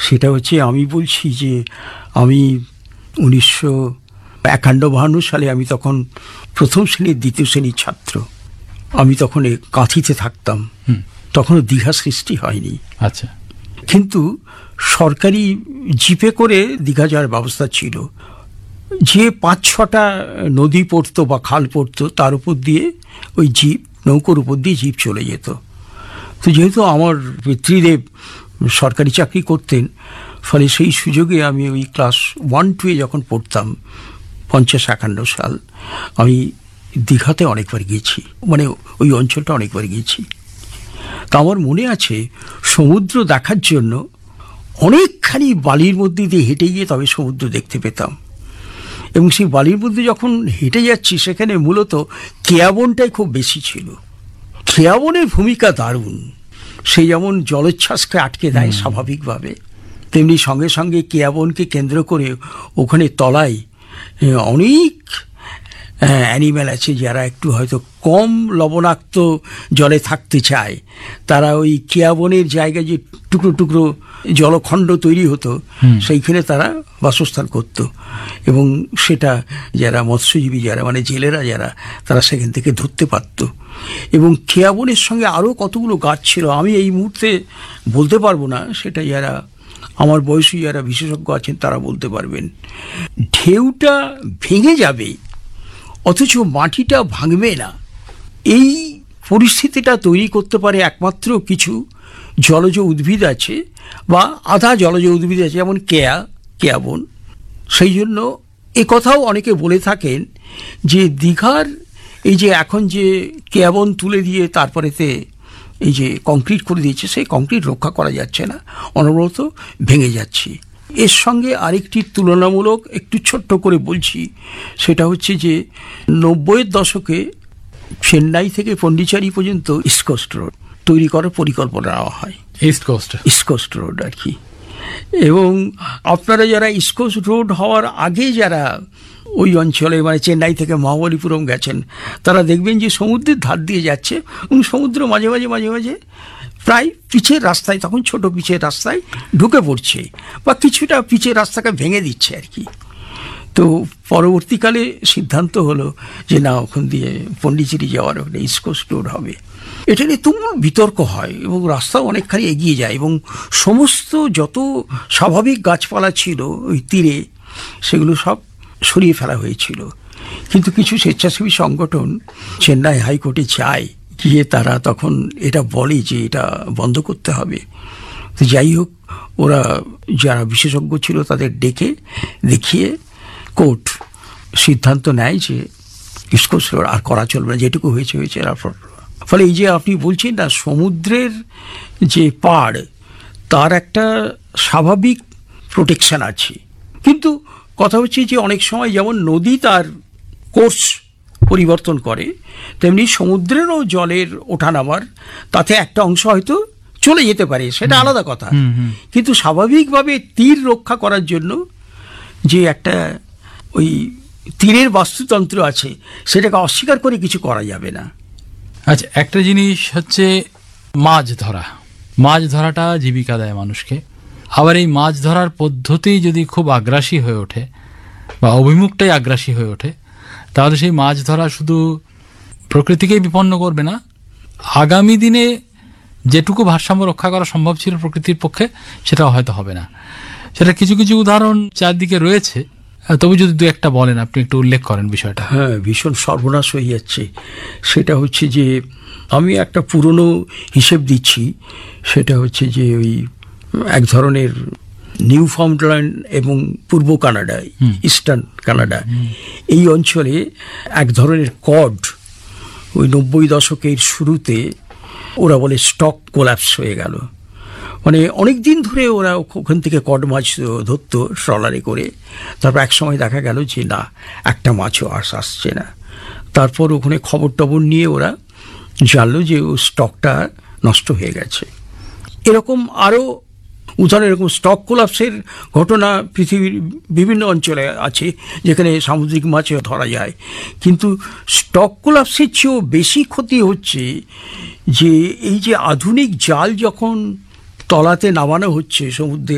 সেটা হচ্ছে, আমি বলছি যে আমি 1951-52 সালে, আমি তখন প্রথম শ্রেণীর দ্বিতীয় শ্রেণীর ছাত্র। আমি তখন কাঁথিতে থাকতাম, তখনও দীঘা সৃষ্টি হয়নি। আচ্ছা। কিন্তু সরকারি জিপে করে দীঘা যাওয়ার ব্যবস্থা ছিল। যে 5-6টা নদী পড়তো বা খাল পড়তো, তার উপর দিয়ে ওই জিপ, নৌকোর উপর দিয়ে জিপ চলে যেত। তো যেহেতু আমার পিতৃদেব সরকারি চাকরি করতেন, ফলে সেই সুযোগে আমি ওই ক্লাস 1-2 যখন পড়তাম, 50-51 সাল, আমি দীঘাতে অনেকবার গেছি, মানে ওই অঞ্চলটা অনেকবার গেছি। তা আমার মনে আছে, সমুদ্র দেখার জন্য অনেকখানি বালির মধ্যে দিয়ে হেঁটে গিয়ে তবে সমুদ্র দেখতে পেতাম। এবং সেই বালির মধ্যে যখন হেঁটে যাচ্ছি, সেখানে মূলত কেয়াবনটাই খুব বেশি ছিল। কেয়াবনের ভূমিকা দারুণ। সে যেমন জলোচ্ছ্বাসকে আটকে দেয় স্বাভাবিকভাবে, তেমনি সঙ্গে সঙ্গে কেয়াবনকে কেন্দ্র করে ওখানে তলায় অনেক অ্যানিম্যাল আছে যারা একটু হয়তো কম লবণাক্ত জলে থাকতে চায়। তারা ওই কেয়াবনের জায়গায় যে টুকরো টুকরো জলখণ্ড তৈরি হতো, সেইখানে তারা বাসস্থান করত। এবং সেটা যারা মৎস্যজীবী, যারা মানে জেলেরা যারা, তারা সেখান থেকে ধরতে পারত। এবং কেয়াবনের সঙ্গে আরও কতগুলো গাছ ছিল, আমি এই মুহূর্তে বলতে পারবো না, সেটা যারা আমার বয়সী যারা বিশেষজ্ঞ আছেন তারা বলতে পারবেন। ঢেউটা ভেঙে যাবে অথচ মাটিটা ভাঙবে না, এই পরিস্থিতিটা তৈরি করতে পারে একমাত্র কিছু জলজ উদ্ভিদ আছে বা আধা জলজ উদ্ভিদ আছে, যেমন কেয়াবন। সেই জন্য এ কথাও অনেকে বলে থাকেন যে দীঘার এই যে এখন যে কেয়াবন তুলে দিয়ে তারপরেতে এই যে কংক্রিট করে দিয়েছে, সেই কংক্রিট রক্ষা করা যাচ্ছে না, অনবরত ভেঙে যাচ্ছে। এর সঙ্গে আরেকটি তুলনামূলক একটু ছোট্ট করে বলছি, সেটা হচ্ছে যে 90-এর দশকে চেন্নাই থেকে পন্ডিচেরি পর্যন্ত ইস্ট কোস্ট রোড তৈরি করার পরিকল্পনা নেওয়া হয়। ইস্ট কোস্ট রোড আর কি। এবং আপনারা যারা ইস্ট কোস্ট রোড হওয়ার আগে যারা ওই অঞ্চলে, মানে চেন্নাই থেকে মহাবলীপুরম গেছেন, তারা দেখবেন যে সমুদ্রের ধার দিয়ে যাচ্ছে এবং সমুদ্র মাঝে মাঝে প্রায় পিচের রাস্তায়, তখন ছোট পিচের রাস্তায় ঢুকে পড়ছে বা কিছুটা পিচের রাস্তাকে ভেঙে দিচ্ছে আর কি। তো পরবর্তীকালে সিদ্ধান্ত হলো যে না, ওখান দিয়ে পন্ডিচেরি যাওয়ার ওখানে ইস্ট কোস্ট রোড হবে। এটা নিয়ে তুমুল বিতর্ক হয় এবং রাস্তাও অনেকখানি এগিয়ে যায় এবং সমস্ত যত স্বাভাবিক গাছপালা ছিল ওই তীরে, সেগুলো সব সরিয়ে ফেলা হয়েছিল। কিন্তু কিছু স্বেচ্ছাসেবী সংগঠন চেন্নাই হাইকোর্টে যায়, গিয়ে তারা তখন এটা বলে যে এটা বন্ধ করতে হবে। তো যাই হোক, ওরা যারা বিশেষজ্ঞ ছিল তাদের ডেকে দেখিয়ে কোর্ট সিদ্ধান্ত নেয় যে ইস্ট কোস্ট রোড আর করা চলবে না, যেটুকু হয়েছে। ফলে এই যে আপনি বলছেন না, সমুদ্রের যে পাড়, তার একটা স্বাভাবিক প্রোটেকশন আছে। কিন্তু কথা হচ্ছে যে অনেক সময় যেমন নদী তার কোর্স পরিবর্তন করে, তেমনি সমুদ্রেরও জলের ওঠানামার তাতে একটা অংশ হয়তো চলে যেতে পারে, সেটা আলাদা কথা। কিন্তু স্বাভাবিকভাবে তীর রক্ষা করার জন্য যে একটা ওই তীরের বাস্তুতন্ত্র আছে, সেটাকে অস্বীকার করে কিছু করা যাবে না। আচ্ছা, একটা জিনিস হচ্ছে মাছ ধরাটা জীবিকা দেয় মানুষকে। আবার এই মাছ ধরার পদ্ধতি যদি খুব আগ্রাসী হয়ে ওঠে বা অভিমুখটাই আগ্রাসী হয়ে ওঠে, তাহলে সেই মাছ ধরা শুধু প্রকৃতিকেই বিপন্ন করবে না, আগামী দিনে যেটুকু ভারসাম্য রক্ষা করা সম্ভব ছিল প্রকৃতির পক্ষে, সেটাও হয়তো হবে না। সেটা কিছু কিছু উদাহরণ চারদিকে রয়েছে, তবু যদি দু একটা বলেন, আপনি একটু উল্লেখ করেন বিষয়টা। হ্যাঁ, ভীষণ সর্বনাশ হয়ে যাচ্ছে। সেটা হচ্ছে যে আমি একটা পুরনো হিসেব দিচ্ছি, সেটা হচ্ছে যে ওই এক ধরনের নিউফাউন্ডল্যান্ড এবং পূর্ব কানাডা, ইস্টার্ন কানাডা, এই অঞ্চলে এক ধরনের কড ওই 90 দশকের শুরুতে ওরা বলে স্টক কোল্যাপস হয়ে গেল। মানে অনেক দিন ধরে ওরা ওখান থেকে কড মাছ ধরতো ট্রলারে করে, তারপর এক সময় দেখা গেল যে না, একটা মাছও আসছে না। তারপর ওখানে খবর টবর নিয়ে ওরা জানলো যে ও স্টকটা নষ্ট হয়ে গেছে। এরকম আরও উদাহরণ, এরকম স্টক কোলাপসের ঘটনা পৃথিবীর বিভিন্ন অঞ্চলে আছে যেখানে সামুদ্রিক মাছও ধরা যায়। কিন্তু স্টক কোলাপসের চেয়েও বেশি ক্ষতি হচ্ছে যে এই যে আধুনিক জাল যখন তলাতে নামানো হচ্ছে সমুদ্রে,